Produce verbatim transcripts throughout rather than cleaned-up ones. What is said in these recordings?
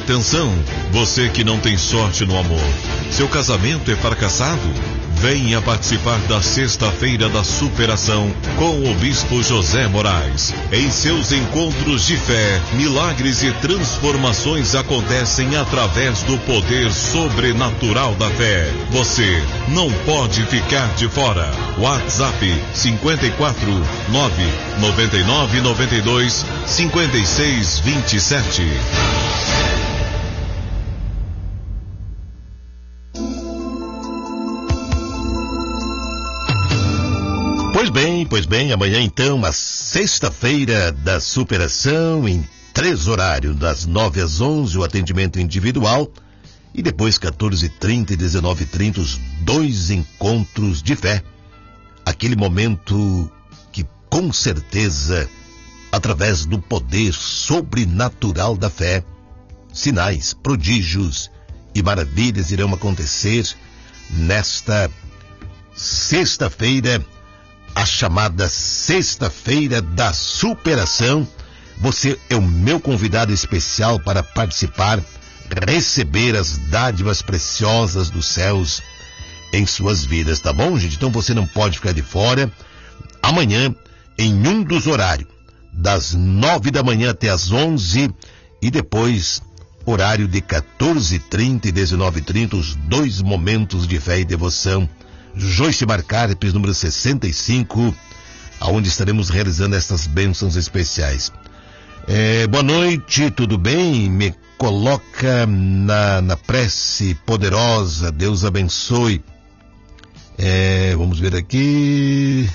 Atenção, você que não tem sorte no amor, seu casamento é fracassado? Venha participar da Sexta-feira da Superação com o Bispo José Moraes. Em seus encontros de fé, milagres e transformações acontecem através do poder sobrenatural da fé. Você não pode ficar de fora. WhatsApp cinco quatro nove nove nove nove dois cinco seis dois sete. Pois bem, pois bem, amanhã então, a Sexta-feira da Superação, em três horários, das nove às onze, o atendimento individual, e depois quatorze e trinta e dezenove e trinta, os dois encontros de fé. Aquele momento que, com certeza, através do poder sobrenatural da fé, sinais, prodígios e maravilhas irão acontecer nesta sexta-feira, a chamada Sexta-feira da Superação. Você é o meu convidado especial para participar, receber as dádivas preciosas dos céus em suas vidas, tá bom, gente? Então você não pode ficar de fora. Amanhã, em um dos horários, das nove da manhã até as onze, e depois, horário de quatorze e trinta e dezenove e trinta, os dois momentos de fé e devoção. Joyce Marcarpes, número sessenta e cinco, aonde estaremos realizando essas bênçãos especiais. É, boa noite, tudo bem? Me coloca na, na prece poderosa, Deus abençoe. É, vamos ver aqui.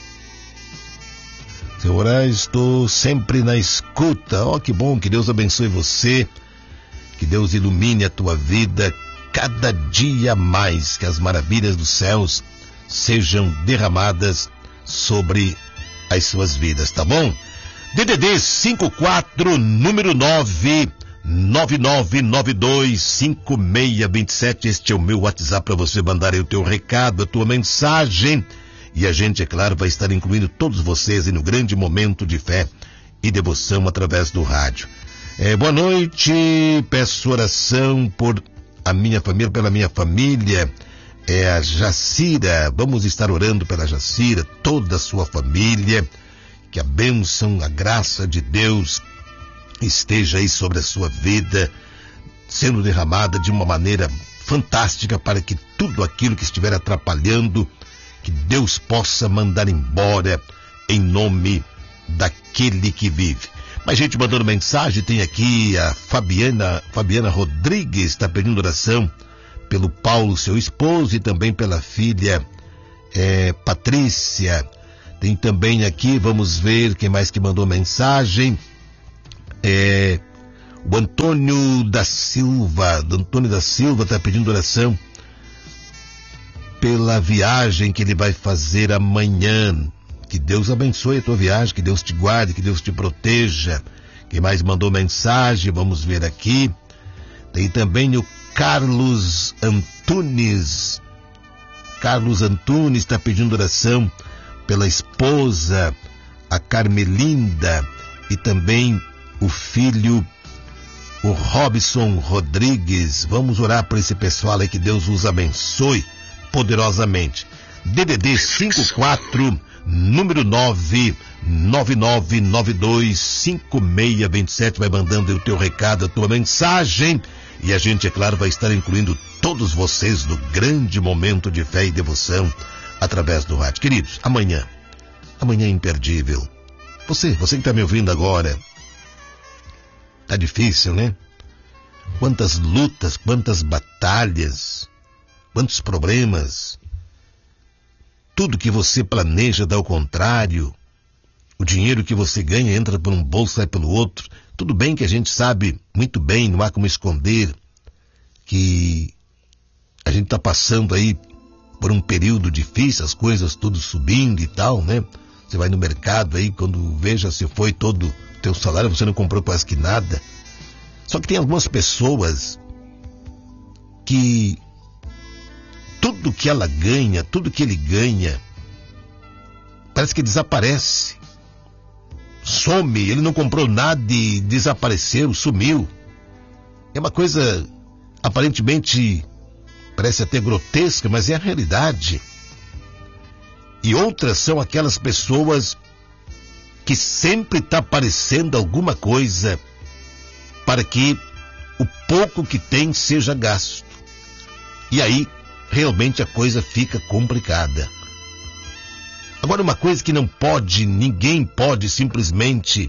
Seu Moraes, estou sempre na escuta. Ó, que bom, que Deus abençoe você, que Deus ilumine a tua vida cada dia mais, que as maravilhas dos céus sejam derramadas sobre as suas vidas, tá bom? D D D cinco quatro, número nove nove nove nove dois cinco seis dois sete, este é o meu WhatsApp para você mandar aí o teu recado, a tua mensagem, e a gente, é claro, vai estar incluindo todos vocês aí no grande momento de fé e devoção através do rádio. É, boa noite, peço oração por a minha família, pela minha família, é a Jacira. Vamos estar orando pela Jacira, toda a sua família, que a bênção, a graça de Deus esteja aí sobre a sua vida, sendo derramada de uma maneira fantástica, para que tudo aquilo que estiver atrapalhando, que Deus possa mandar embora em nome daquele que vive. Mas gente mandando mensagem, tem aqui a Fabiana, Fabiana Rodrigues, está pedindo oração pelo Paulo, seu esposo, e também pela filha é, Patrícia. Tem também aqui, vamos ver quem mais que mandou mensagem, é, o Antônio da Silva, do Antônio da Silva está pedindo oração pela viagem que ele vai fazer amanhã. Que Deus abençoe a tua viagem, que Deus te guarde, que Deus te proteja. Quem mais mandou mensagem? Vamos ver aqui. Tem também o Carlos Antunes. Carlos Antunes está pedindo oração pela esposa, a Carmelinda, e também o filho, o Robson Rodrigues. Vamos orar por esse pessoal aí, que Deus os abençoe poderosamente. D D D cinco quatro, número nove nove nove nove dois cinco seis dois sete, vai mandando o teu recado, a tua mensagem, e a gente, é claro, vai estar incluindo todos vocês no grande momento de fé e devoção através do rádio. Queridos, amanhã, amanhã é imperdível. Você, você que está me ouvindo agora, tá difícil, né? Quantas lutas, quantas batalhas, quantos problemas. Tudo que você planeja dá ao contrário. O dinheiro que você ganha entra por um bolso, sai pelo outro. Tudo bem que a gente sabe muito bem, não há como esconder, que a gente está passando aí por um período difícil, as coisas tudo subindo e tal, né? Você vai no mercado aí, quando veja se foi todo o teu salário, você não comprou quase que nada. Só que tem algumas pessoas que tudo que ela ganha, tudo que ele ganha, parece que desaparece. Some, ele não comprou nada e desapareceu, sumiu. É uma coisa aparentemente, parece até grotesca, mas é a realidade. E outras são aquelas pessoas que sempre está aparecendo alguma coisa para que o pouco que tem seja gasto. E aí, realmente a coisa fica complicada. Agora, uma coisa que não pode, ninguém pode simplesmente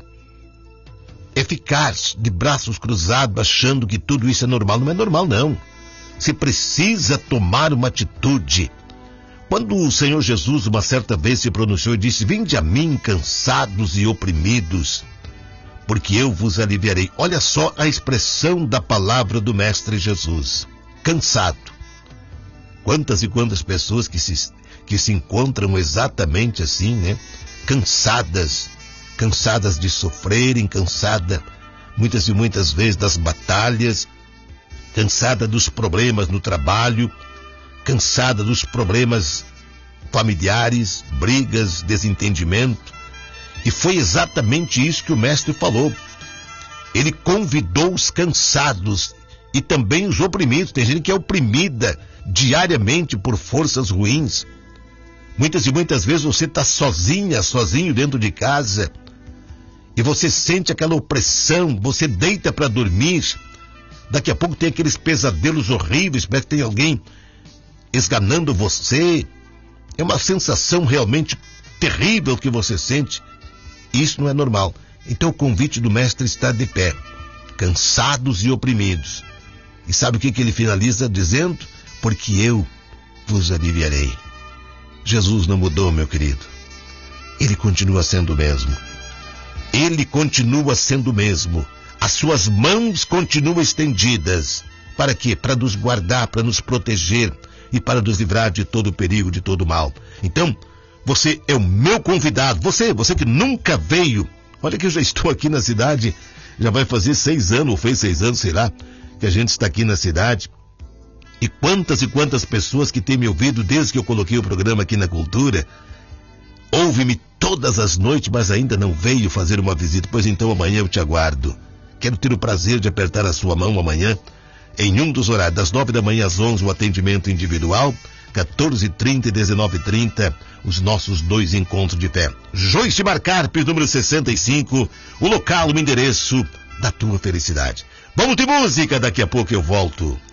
é ficar de braços cruzados achando que tudo isso é normal. Não é normal, não. Você precisa tomar uma atitude. Quando o Senhor Jesus uma certa vez se pronunciou e disse: vinde a mim cansados e oprimidos, porque eu vos aliviarei. Olha só a expressão da palavra do Mestre Jesus. Cansado. Quantas e quantas pessoas que se, que se encontram exatamente assim, né? Cansadas. Cansadas de sofrerem, cansada muitas e muitas vezes das batalhas, cansada dos problemas no trabalho, cansada dos problemas familiares, brigas, desentendimento. E foi exatamente isso que o Mestre falou. Ele convidou os cansados e também os oprimidos. Tem gente que é oprimida diariamente por forças ruins. Muitas e muitas vezes você está sozinha, sozinho dentro de casa, e você sente aquela opressão, você deita para dormir, daqui a pouco tem aqueles pesadelos horríveis, parece que tem alguém esganando você. É uma sensação realmente terrível que você sente. Isso não é normal. Então o convite do Mestre está de pé. Cansados e oprimidos. E sabe o que, que ele finaliza dizendo? Porque eu vos aliviarei. Jesus não mudou, meu querido. Ele continua sendo o mesmo. Ele continua sendo o mesmo. As suas mãos continuam estendidas. Para quê? Para nos guardar, para nos proteger e para nos livrar de todo perigo, de todo mal. Então, você é o meu convidado. Você, você que nunca veio. Olha que eu já estou aqui na cidade. Já vai fazer seis anos, ou fez seis anos, sei lá, que a gente está aqui na cidade. E quantas e quantas pessoas que têm me ouvido desde que eu coloquei o programa aqui na Cultura, ouve-me todas as noites, mas ainda não veio fazer uma visita. Pois então amanhã eu te aguardo. Quero ter o prazer de apertar a sua mão amanhã, em um dos horários, das nove da manhã às onze, o atendimento individual, quatorze e trinta e dezenove e trinta, os nossos dois encontros de fé. Joyce Marcarpes, número sessenta e cinco, o local, o endereço da tua felicidade. Vamos de música, daqui a pouco eu volto.